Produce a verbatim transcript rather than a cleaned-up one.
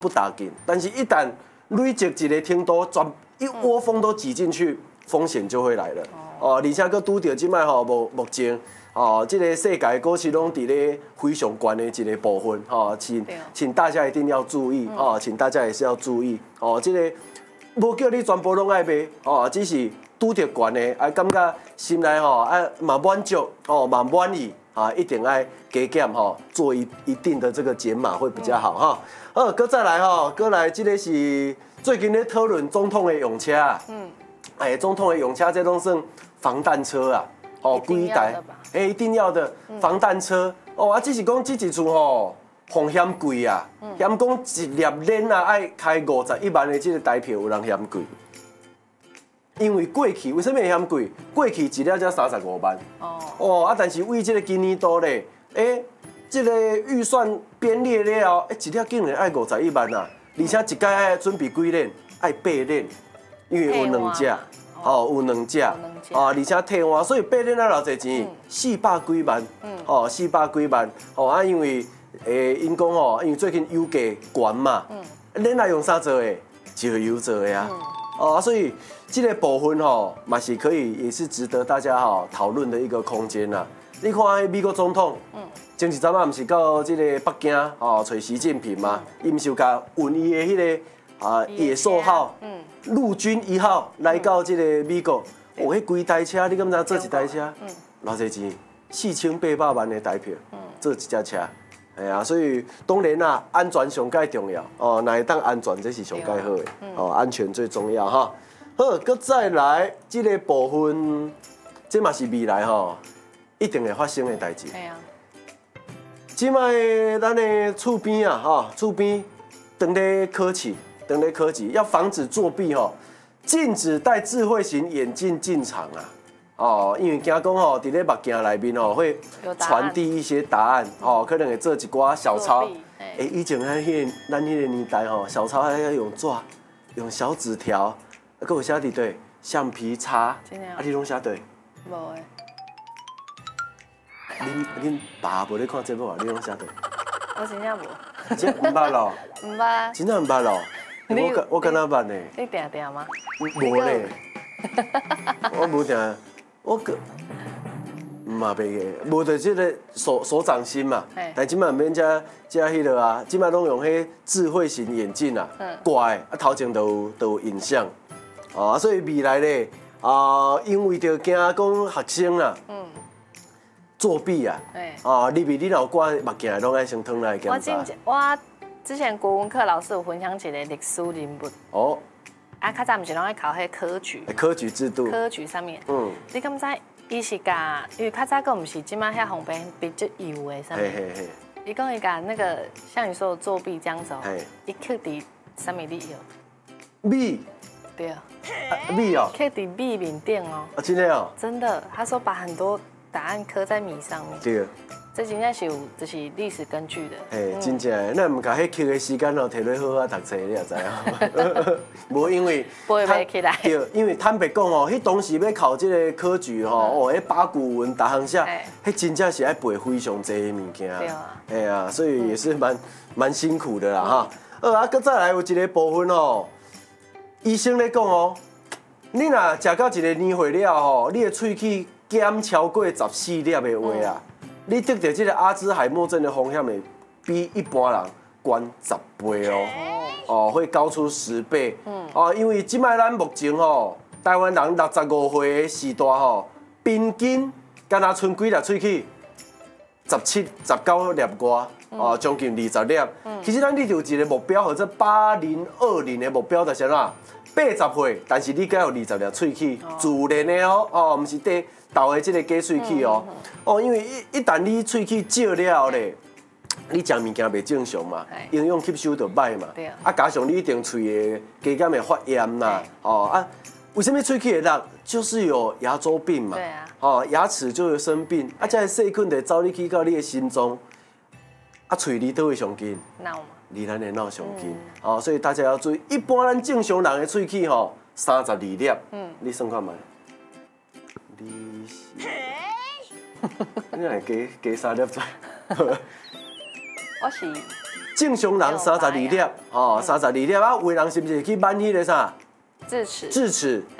不打紧，但是一旦累积一个程度，全一窝蜂都挤进去，风险就会来了。哦，而且佫拄到即摆吼，目目前哦，这个世界股市拢伫咧非常悬的一个部分，吼，请请大家一定要注意，哦，请大家也是要注意，哦，这个无叫你全部拢爱买，哦，只是拄着悬的，啊，感觉心内吼啊嘛满足，哦，嘛满意。啊，一定爱加减吼，做一一定的这个减码会比较好哈。好，搁再来吼，搁来这个是最近咧讨论总统的用车啊。嗯。哎，总统的用车这拢算防弹车啊。哦，几台？哎，一定要的防弹车。哦，啊，只是讲这一厝吼，风险贵啊，嫌讲一粒链啊，爱开五十一万的这个台票，有人嫌贵。因为过去为什么会嫌贵？过去一粒才三十五万。哦。哦啊，但是为这个今年度咧，诶，这个预算编列了，诶，一粒竟然爱五十一万啊！而且一届爱准备几链？爱八链，因为有两只，哦，有两只，啊，而且退换，所以八链啊偌济钱？四百几万。嗯。哦，四百几万。哦啊，因为诶，因讲哦，因为最近油价悬嘛。嗯。链啊用啥做的？石油做的啊。哦，所以这个部分吼，嘛是可以，也是值得大家哈讨论的一个空间啦。你看，美国总统，嗯，前一阵啊，不是到这个北京哦，找习近平嘛，伊唔是有甲运伊的迄个啊野兽号，嗯，陆军一号来到这个美国，哦，迄几台车，你敢知做一台车？嗯，偌济钱？四千八百万的台票，嗯，做一架车。哎呀，所以当然啦，安全上介重要哦，哪会当安全这是上介好的哦，安全最重要哈。好，搁再来这个部分，这嘛是未来吼一定会发生的代志。系啊。即摆咱的厝边啊，哈，厝边等咧科技，等咧科技，要防止作弊吼，禁止戴智慧型眼镜进场啊。哦，因为惊讲吼，伫咧目镜内面吼会传递一些答案，哦，可能会做一寡小抄。哎，以前咱迄个咱迄个年代吼，小抄还要用纸，用小纸条，啊，搁有写伫对橡皮擦，啊，你拢写对？无诶。恁恁爸无咧看节目啊？你拢写对？ 我真正无。 真唔捌咯？ 唔捌。 真正唔捌咯？我我敢若捌呢。 你定定吗？ 无咧。我无定。我个嘛袂个，无就即个手手掌心嘛，但即摆毋免遮遮迄落啊，即摆拢用迄智慧型眼镜啊，挂的啊头前都有都有影像，啊，所以未来咧啊，因为着惊讲学生啊，作弊啊，啊，你比你若挂目镜拢爱先脱来检查。 我我之前国文课老师有分享一个历史人物。哦。啊，较早毋是拢爱考迄科举， 科举制度， 科举上面，嗯，你敢知伊是甲，因为较早个毋是即摆遐方便比较油的上面，伊讲伊甲那个像你说的作弊这样子哦，伊刻伫什么里哦？ 米， 对啊， 米哦， 刻伫米面顶哦， 啊，真的哦， 真的，他说把很多答案刻在米上面， 对。 这真正是有，就是历史根据的。 哎，真正，咱唔甲迄刻的时间哦，摕来好好读册，你也知啊。无因为背袂起来。 对，因为坦白讲哦，迄当时要考这个科举吼，哦，迄八股文、大行写，迄真正是爱背非常济的物件。对啊。哎呀，所以也是蛮蛮辛苦的啦哈。呃，啊，搁再来有一个部分哦，医生咧讲哦，你若食到一个年岁了吼，你的喙齿减超过十四粒的话啊。你得到这个阿兹海默症的风险会比一般人高十倍哦，哦，会高出十倍。嗯，哦，因为即摆咱目前吼，台湾人六十五岁的时代吼，平均敢若剩几粒喙齿，十七、十九粒外，哦，将近二十粒。其实咱你就有一个目标，或者八零二零的目标就是啥？八十岁，但是你该有二十粒喙齿，自然的哦，哦，唔是得。豆的这个假喙齿哦，哦，因为一一旦你喙齿少了咧，你食物件袂正常嘛，营养吸收就歹嘛，啊，加上你一定喙的加减会发炎啦，哦啊，为什么喙齿会烂？就是有牙周病嘛，哦，牙齿就会生病，啊，这细菌就走入去到你的心脏，啊，喙离都会上近， 脑嘛， 离咱的脑上近，哦，所以大家要注意，一般咱正常人的喙齿吼，三十二粒，嗯，你算看觅。你是，你来加加三粒仔。 我是正常人三十二粒，哦，三十二粒啊，有的人是不是去挽迄个啥？ 智齿。 智齿，